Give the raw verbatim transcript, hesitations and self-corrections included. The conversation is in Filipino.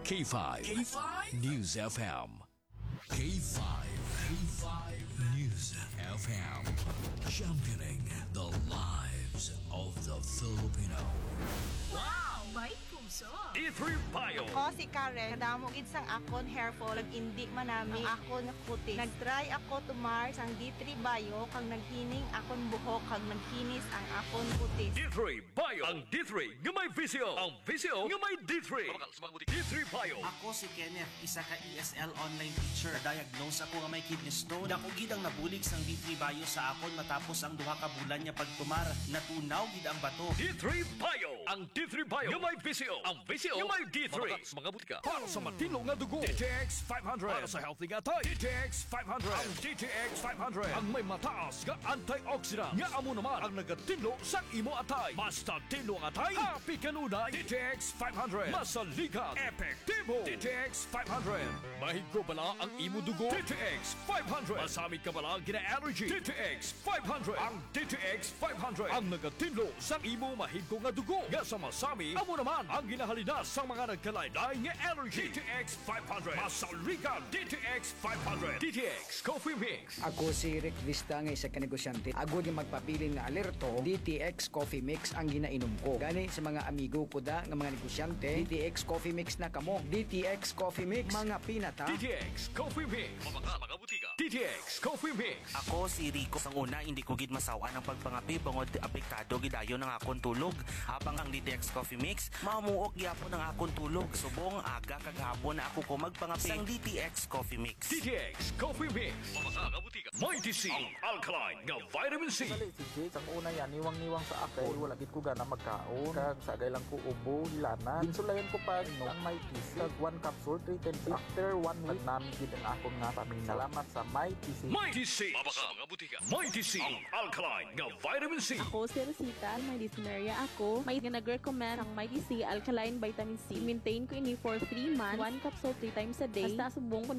K five. K five News F M. K five. K five News F M. Championing the lives of the Filipino. Wow! May puso! D three Bio. Ako si Karen, kadamo gid sang akon hair fall, nag-indi manami ang akon kutis. Nag-try ako tumar sang D three Bio kang naghining akon buhok kag naghinis ang akon kutis. D three Bio. Ang D three nga may visio. Ang visio nga may D three. D three Bio. Ako si Kenneth, isa ka E S L online teacher. Diagnose ako nga may kidney stone. Dako gid ang nabulig sang D three Bio sa akon matapos ang duha ka bulan niya pagtumar. Natunaw gid ang bato. D three Bio. Ang D three Bio nga may visio. Ang visio nga may D three. Mga butika. Para sa matino nga dugo. D T X five hundred. Para sa healthy nga tay. D T X five hundred. Ang D T X five hundred. Ang may mataas nga antioxidant. Nga amo naman ang nagatinlo sa imo atay. Basta tinlo ang atay. Happy kanunay. D T X five hundred. Masaligan. Epektibo. D T X five hundred. Mahigko bala ang imo dugo. D T X five hundred. Masamit ka bala gina-allergy. D T X five hundred. Ang D T X five hundred. Ang nagatinlo sa imo mahigko nga dugo. Nga sa masami, amo naman ang ginahalina sa mga nagkalaylay nga allergy. D T X five hundred. Masaligan. D T X five hundred. D T X Coffee Mix. Ako si Rick Vista nga isa ka negosyante. Ako di magpapili nga alerto, D T X Coffee Mix ang ginainom ko. Gani sa mga amigo ko da nga mga negosyante, D T X Coffee Mix na kamo. D T X Coffee Mix, mga pinata. D T X Coffee Mix. Mga mga butika. D T X Coffee Mix. Ako si Rico. Sang una, hindi ko gid masawa ng pagpangapi bangod apektado gidayon ng akong tulog. Habang ang D T X Coffee Mix, mamuok gyapon ang akong tulog. Subong aga kag hapon na ako ko magpangapi sang D T X Coffee Mix. D T X Coffee Mix. Mga mga butika. Mighty C. Ang alkaline nga vitamin C. Dali si Jake, ang una yan, niwang-niwang sa akin. Wala gid ko gana magkaon. Kag sagay lang ko ubo, hilanan. Insulayan ko pa no, ang may T C. Kag one capsule, three ten C. After one week, namin gid ang akong nga paminaw. Salamat sa may T C. Mighty C. Mga mga butika. Mighty C. Ang alkaline nga vitamin C. Ako si Rosita, may dysmenorrhea ako. May nag-recommend ang Mighty C Alkaline Vitamin C. Maintain ko ini for three months. One capsule three times a day. Basta subong ko